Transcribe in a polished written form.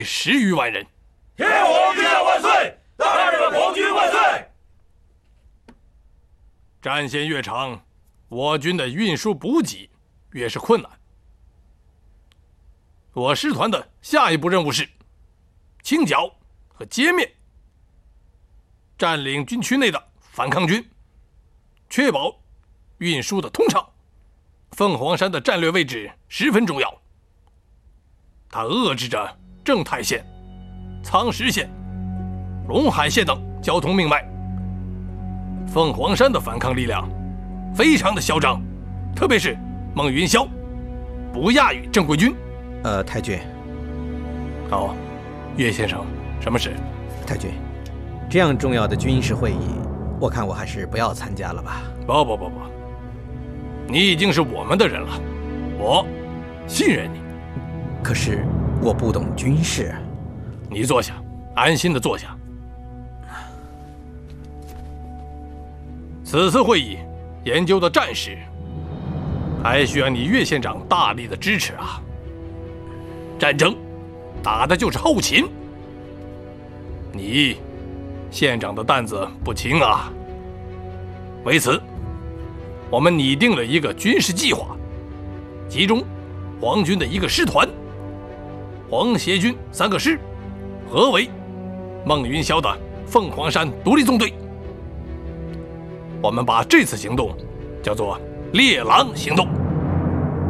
10余万人。 天皇陛下万岁！大日本皇军万岁！ 战线越长，我军的运输补给越是困难。我师团的下一步任务是清剿和歼灭占领军区内的反抗军，确保运输的通畅。凤凰山的战略位置十分重要，它遏制着正太线、苍石线、陇海线等交通命脉。凤凰山的反抗力量非常的嚣张，特别是孟云霄，不亚于正规军。 太君。 哦，岳先生，什么事？ 太君，这样重要的军事会议，我看我还是不要参加了吧。 不，你已经是我们的人了，我信任你。 可是我不懂军事。 你坐下，安心的坐下。此次会议研究的战事，还需要你岳县长大力的支持啊！战争打的就是后勤，你县长的担子不轻啊。为此，我们拟定了一个军事计划，集中皇军的1个师团、皇协军3个师，合为孟云霄的凤凰山独立纵队。我们把这次行动叫做猎狼行动。